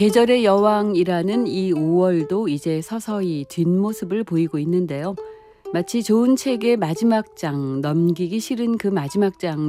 계절의 여왕이라는 이 5월도 이제 서서히 뒷모습을 보이고 있는데요. 마치 좋은 책의 마지막 장, 넘기기 싫은 그 마지막 장